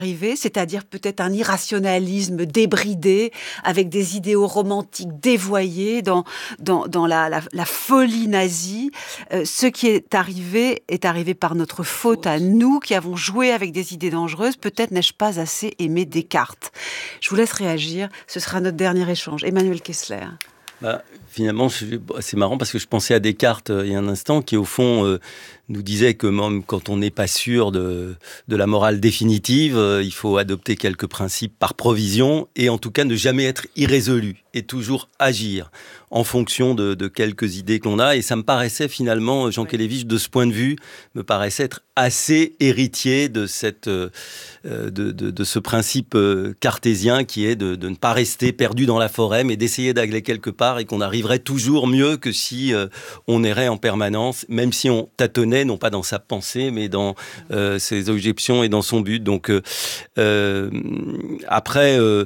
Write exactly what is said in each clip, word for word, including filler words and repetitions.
arrivé, c'est-à-dire peut-être un irrationalisme débridé, avec des idéaux romantiques dévoyés dans, dans, dans la, la, la folie nazie. Euh, ce qui est arrivé est arrivé par notre faute à nous qui avons joué avec des idées dangereuses. Peut-être n'ai-je pas assez aimé Descartes. Je vous laisse réagir. Ce sera notre dernier échange. Emmanuel Kessler. Bah, finalement, c'est marrant parce que je pensais à Descartes euh, il y a un instant, qui au fond euh, nous disait que même quand on n'est pas sûr de, de la morale définitive, euh, il faut adopter quelques principes par provision et en tout cas ne jamais être irrésolu et toujours agir en fonction de, de quelques idées qu'on a. Et ça me paraissait finalement, Jean Kelevitch, de ce point de vue, me paraissait être assez héritier de, cette, euh, de, de, de ce principe euh, cartésien qui est de, de ne pas rester perdu dans la forêt, mais d'essayer d'aller quelque part et qu'on arriverait toujours mieux que si euh, on errait en permanence, même si on tâtonnait, non pas dans sa pensée, mais dans euh, ses objections et dans son but. Donc euh, euh, après... Euh,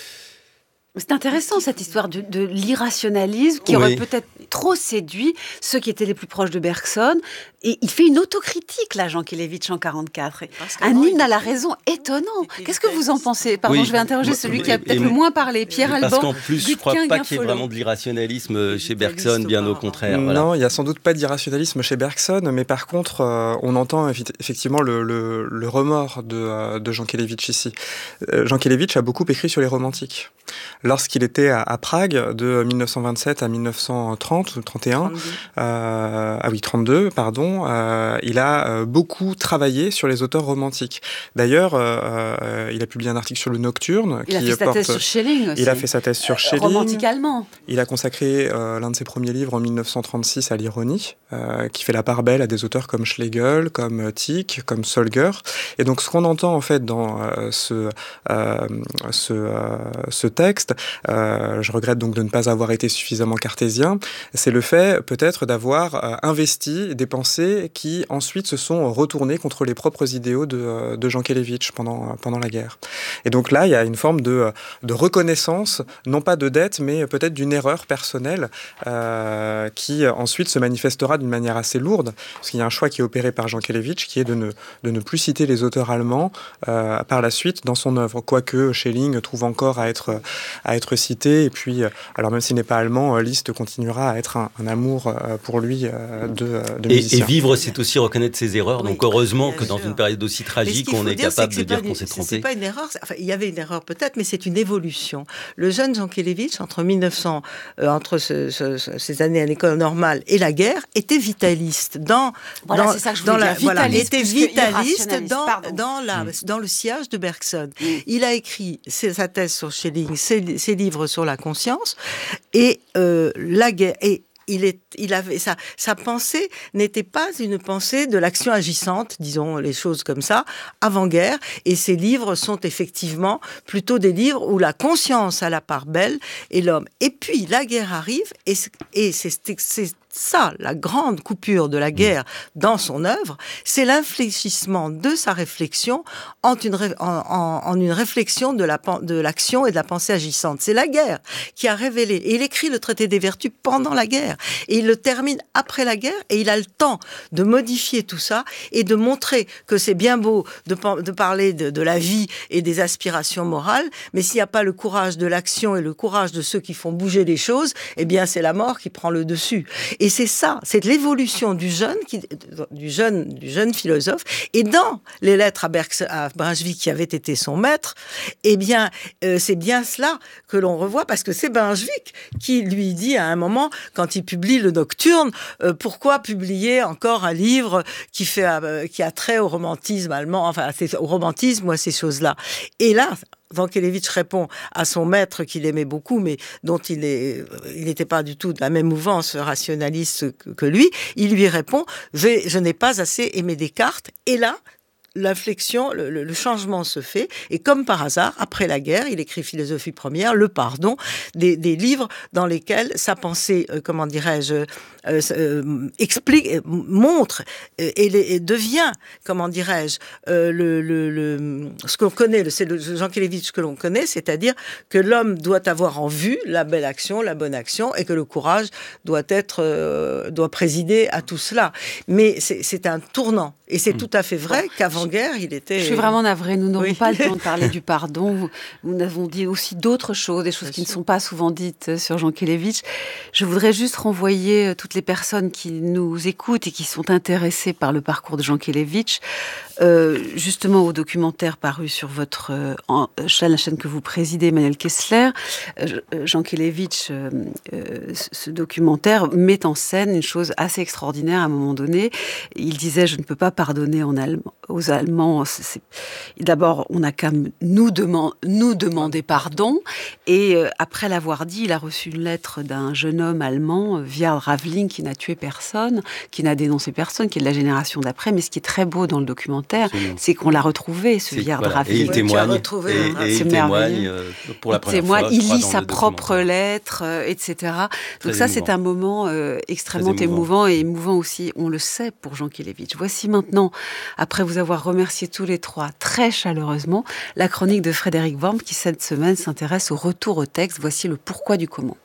C'est intéressant cette histoire de, de l'irrationalisme qui aurait oui. peut-être trop séduit ceux qui étaient les plus proches de Bergson. Et il fait une autocritique, là, Jean Kelevitch, en quarante-quatre. Un hymne à la raison étonnant. Qu'est-ce que vous en pensez ? Pardon, oui. je vais interroger celui qui a peut-être le moins parlé, Pierre Alban. Parce qu'en plus, je ne crois pas qu'il y ait vraiment de l'irrationalisme chez Bergson, bien au contraire. Non, voilà. il n'y a sans doute pas d'irrationalisme chez Bergson, mais par contre, euh, on entend effectivement le, le, le remords de, de Jean Kelevitch ici. Euh, Jean Kelevitch a beaucoup écrit sur les romantiques. Lorsqu'il était à, à Prague, de mille neuf cent vingt-sept à mille neuf cent trente ou trente et un, euh, ah oui, trente-deux, pardon, euh, il a euh, beaucoup travaillé sur les auteurs romantiques. D'ailleurs, euh, euh, il a publié un article sur le Nocturne. Il qui a fait porte, sa thèse sur Schelling aussi. Il a fait sa thèse sur euh, Schelling. Romantique allemand. Il a consacré euh, l'un de ses premiers livres en mille neuf cent trente-six à l'ironie, euh, qui fait la part belle à des auteurs comme Schlegel, comme Tieck, comme Solger. Et donc, ce qu'on entend en fait dans euh, ce, euh, ce, euh, ce texte, euh, je regrette donc de ne pas avoir été suffisamment cartésien, c'est le fait peut-être d'avoir euh, investi des pensées qui ensuite se sont retournées contre les propres idéaux de, de Jean Kelevitch pendant, pendant la guerre. Et donc là, il y a une forme de, de reconnaissance, non pas de dette, mais peut-être d'une erreur personnelle euh, qui ensuite se manifestera d'une manière assez lourde, parce qu'il y a un choix qui est opéré par Jean Kelevitch qui est de ne, de ne plus citer les auteurs allemands euh, par la suite dans son œuvre, quoique Schelling trouve encore à être, à être cité, et puis, alors même s'il n'est pas allemand, Liszt continuera à être un, un amour pour lui de, de et, musicien. Et vivre, c'est aussi reconnaître ses erreurs, oui, donc heureusement que dans sûr. Une période aussi tragique, on est dire, capable c'est de dire une, qu'on s'est trompé. C'est pas une erreur, enfin, il y avait une erreur peut-être, mais c'est une évolution. Le jeune Jean Kelevitch, entre mille neuf cents, euh, entre ce, ce, ce, ces années à l'école normale et la guerre, était vitaliste. Dans, voilà, dans, c'est ça que je dans voulais la, dire. Voilà, Vitaliste, était vitaliste dans, Pardon. dans, la, mmh. dans le sillage de Bergson. Mmh. Il a écrit ses, sa thèse sur Schelling, ses, ses livres sur la conscience, et euh, la guerre... Et, Il, est, il avait sa, sa pensée n'était pas une pensée de l'action agissante, disons les choses comme ça, avant-guerre. Et ses livres sont effectivement plutôt des livres où la conscience a la part belle et l'homme. Et puis la guerre arrive et, et c'est, c'est ça, la grande coupure de la guerre dans son œuvre, c'est l'infléchissement de sa réflexion en une, en, en, en une réflexion de, la, de l'action et de la pensée agissante. C'est la guerre qui a révélé. Et il écrit le traité des vertus pendant la guerre. Et il le termine après la guerre et il a le temps de modifier tout ça et de montrer que c'est bien beau de, de parler de, de la vie et des aspirations morales, mais s'il n'y a pas le courage de l'action et le courage de ceux qui font bouger les choses, eh bien c'est la mort qui prend le dessus. Et c'est ça, c'est l'évolution du jeune, qui, du jeune, du jeune philosophe. Et dans les lettres à, Bergson, à Brunswick, qui avait été son maître, eh bien, euh, c'est bien cela que l'on revoit, parce que c'est Brunswick qui lui dit à un moment, quand il publie le Nocturne, euh, pourquoi publier encore un livre qui fait, euh, qui a trait au romantisme allemand, enfin, au romantisme ou à ces choses-là. Et là, Jean Kelevitch répond à son maître qu'il aimait beaucoup, mais dont il est, il n'était pas du tout de la même mouvance rationaliste que, que lui. Il lui répond « Je n'ai pas assez aimé Descartes ». Et là, l'inflexion, le, le changement se fait. Et comme par hasard, après la guerre, il écrit Philosophie première, Le pardon, des, des livres dans lesquels sa pensée, euh, comment dirais-je, euh, euh, explique, montre et, et, et devient, comment dirais-je, euh, le, le, le, ce qu'on connaît, c'est le Jean Kelevitch que l'on connaît, c'est-à-dire que l'homme doit avoir en vue la belle action, la bonne action, et que le courage doit être, euh, doit présider à tout cela. Mais c'est, c'est un tournant. Et c'est mmh. tout à fait vrai qu'avant guerre, il était... Je suis vraiment navrée, nous n'aurons Oui. pas le temps de parler du pardon. Nous avons dit aussi d'autres choses, des choses Bien qui ne sûr. sont pas souvent dites sur Jankélévitch. Je voudrais juste renvoyer toutes les personnes qui nous écoutent et qui sont intéressées par le parcours de Jankélévitch, euh, justement au documentaire paru sur votre euh, en, chaîne, la chaîne que vous présidez, Emmanuel Kessler. Euh, Jankélévitch, euh, euh, ce documentaire met en scène une chose assez extraordinaire à un moment donné. Il disait « Je ne peux pas pardonner en allemand, aux Allemands. C'est... D'abord, on n'a qu'à nous, deman- nous demander pardon. » Et euh, après l'avoir dit, il a reçu une lettre d'un jeune homme allemand, Viard Ravling, qui n'a tué personne, qui n'a dénoncé personne, qui est de la génération d'après. Mais ce qui est très beau dans le documentaire, Absolument. c'est qu'on l'a retrouvé, ce C'est- Viard voilà. Ravling. Et il Ouais, témoigne, tu as retrouvé, et, hein. et C'est il témoigne merveilleux. euh, pour la Il première témoigne, fois. il je crois, lit dans sa le propre documentaire. lettre, euh, et cetera. Très Donc ça, émouvant. c'est un moment euh, extrêmement Très émouvant. émouvant et émouvant aussi, on le sait, pour Jankélévitch. Voici maintenant, après vous avoir remercié tous les trois très chaleureusement, la chronique de Frédéric Worm qui, cette semaine, s'intéresse au retour au texte. Voici le pourquoi du comment.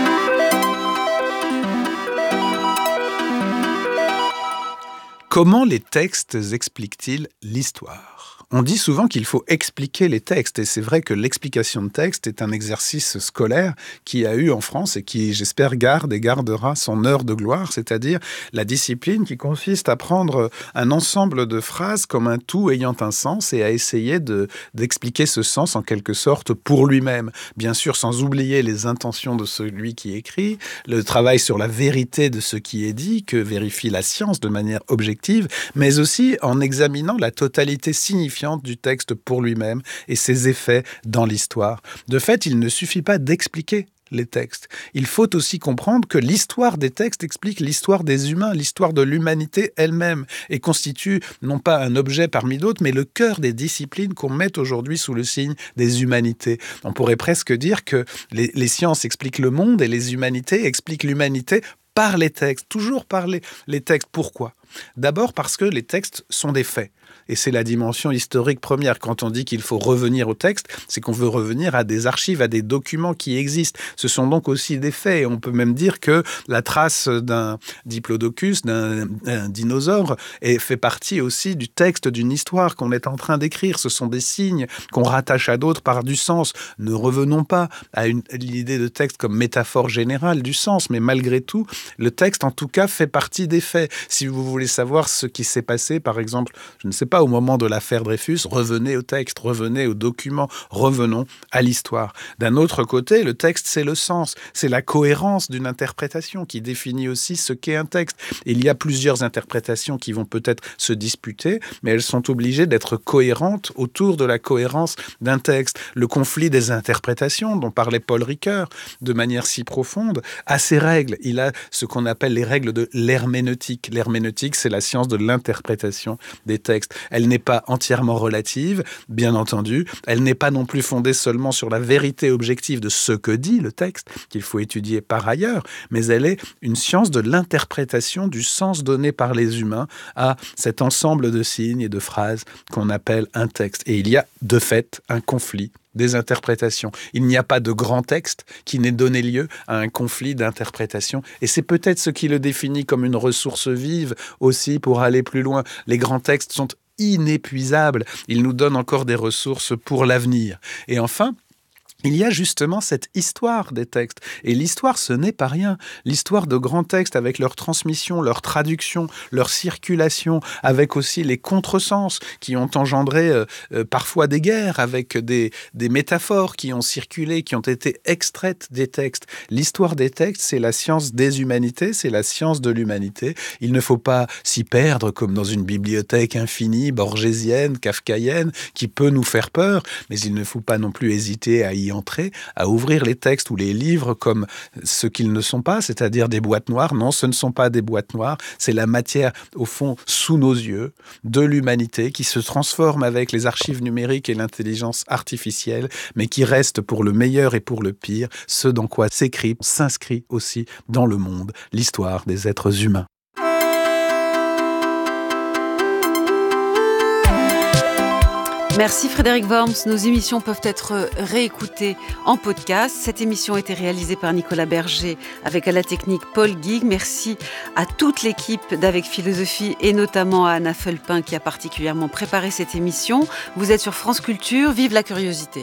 Comment les textes expliquent-ils l'histoire ? On dit souvent qu'il faut expliquer les textes, et c'est vrai que l'explication de texte est un exercice scolaire qui a eu en France et qui, j'espère, garde et gardera son heure de gloire, c'est-à-dire la discipline qui consiste à prendre un ensemble de phrases comme un tout ayant un sens et à essayer de, d'expliquer ce sens en quelque sorte pour lui-même. Bien sûr, sans oublier les intentions de celui qui écrit, le travail sur la vérité de ce qui est dit, que vérifie la science de manière objective, mais aussi en examinant la totalité signifiante du texte pour lui-même et ses effets dans l'histoire. De fait, il ne suffit pas d'expliquer les textes. Il faut aussi comprendre que l'histoire des textes explique l'histoire des humains, l'histoire de l'humanité elle-même, et constitue non pas un objet parmi d'autres, mais le cœur des disciplines qu'on met aujourd'hui sous le signe des humanités. On pourrait presque dire que les, les sciences expliquent le monde et les humanités expliquent l'humanité par les textes, toujours par les, les textes. Pourquoi ? D'abord parce que les textes sont des faits. Et c'est la dimension historique première. Quand on dit qu'il faut revenir au texte, c'est qu'on veut revenir à des archives, à des documents qui existent. Ce sont donc aussi des faits. Et on peut même dire que la trace d'un diplodocus, d'un, d'un dinosaure, est, fait partie aussi du texte d'une histoire qu'on est en train d'écrire. Ce sont des signes qu'on rattache à d'autres par du sens. Ne revenons pas à, une, à l'idée de texte comme métaphore générale du sens, mais malgré tout, le texte, en tout cas, fait partie des faits. Si vous voulez savoir ce qui s'est passé, par exemple, je ne sais pas, au moment de l'affaire Dreyfus, revenez au texte, revenez aux documents, revenons à l'histoire. D'un autre côté, le texte, c'est le sens, c'est la cohérence d'une interprétation qui définit aussi ce qu'est un texte. Il y a plusieurs interprétations qui vont peut-être se disputer, mais elles sont obligées d'être cohérentes autour de la cohérence d'un texte. Le conflit des interprétations, dont parlait Paul Ricoeur de manière si profonde, a ses règles. Il a ce qu'on appelle les règles de l'herméneutique. L'herméneutique, c'est la science de l'interprétation des textes. Elle n'est pas entièrement relative, bien entendu. Elle n'est pas non plus fondée seulement sur la vérité objective de ce que dit le texte, qu'il faut étudier par ailleurs, mais elle est une science de l'interprétation du sens donné par les humains à cet ensemble de signes et de phrases qu'on appelle un texte. Et il y a, de fait, un conflit des interprétations. Il n'y a pas de grand texte qui n'ait donné lieu à un conflit d'interprétation. Et c'est peut-être ce qui le définit comme une ressource vive aussi pour aller plus loin. Les grands textes sont inépuisables. Ils nous donnent encore des ressources pour l'avenir. Et enfin, il y a justement cette histoire des textes. Et l'histoire, ce n'est pas rien. L'histoire de grands textes avec leur transmission, leur traduction, leur circulation, avec aussi les contresens qui ont engendré euh, euh, parfois des guerres, avec des, des métaphores qui ont circulé, qui ont été extraites des textes. L'histoire des textes, c'est la science des humanités, c'est la science de l'humanité. Il ne faut pas s'y perdre comme dans une bibliothèque infinie, borgésienne, kafkaïenne, qui peut nous faire peur, mais il ne faut pas non plus hésiter à y entrer, à ouvrir les textes ou les livres comme ce qu'ils ne sont pas, c'est-à-dire des boîtes noires. Non, ce ne sont pas des boîtes noires, c'est la matière, au fond, sous nos yeux, de l'humanité, qui se transforme avec les archives numériques et l'intelligence artificielle, mais qui reste pour le meilleur et pour le pire, ce dans quoi s'écrit, s'inscrit aussi dans le monde, l'histoire des êtres humains. Merci Frédéric Worms. Nos émissions peuvent être réécoutées en podcast. Cette émission a été réalisée par Nicolas Berger avec à la technique Paul Guig. Merci à toute l'équipe d'Avec Philosophie et notamment à Anna Felpin qui a particulièrement préparé cette émission. Vous êtes sur France Culture, vive la curiosité.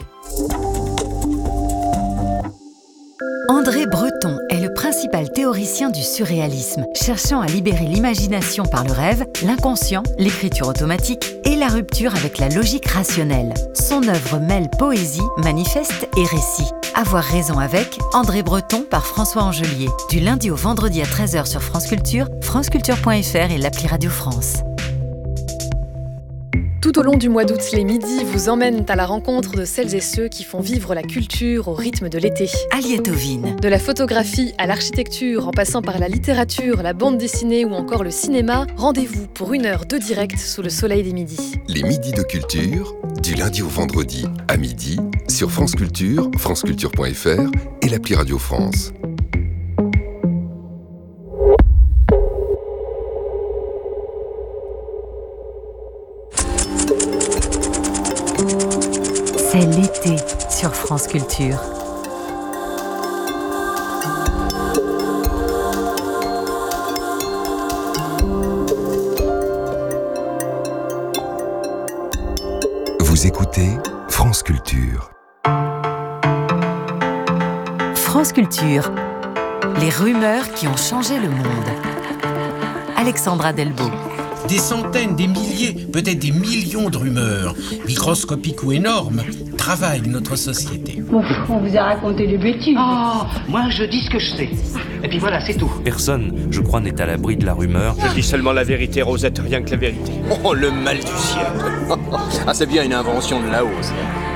André Breton est le principal théoricien du surréalisme, cherchant à libérer l'imagination par le rêve, l'inconscient, l'écriture automatique et la rupture avec la logique rationnelle. Son œuvre mêle poésie, manifeste et récit. Avoir raison avec André Breton par François Angelier. Du lundi au vendredi à treize heures sur France Culture, franceculture point f r et l'appli Radio France. Tout au long du mois d'août, les midis vous emmènent à la rencontre de celles et ceux qui font vivre la culture au rythme de l'été. Aliette Ovine. De la photographie à l'architecture, en passant par la littérature, la bande dessinée ou encore le cinéma, rendez-vous pour une heure de direct sous le soleil des midis. Les midis de culture, du lundi au vendredi à midi, sur France Culture, franceculture point f r et l'appli Radio France. C'est l'été sur France Culture. Vous écoutez France Culture. France Culture. Les rumeurs qui ont changé le monde. Alexandra Delbo. Des centaines, des milliers, peut-être des millions de rumeurs, microscopiques ou énormes, travaillent notre société. Bon, on vous a raconté des bêtises. Oh, moi je dis ce que je sais. Et puis voilà, c'est tout. Personne, je crois, n'est à l'abri de la rumeur. Je dis seulement la vérité, Rosette, rien que la vérité. Oh, le mal du ciel. Ah, c'est bien une invention de là-haut, ça.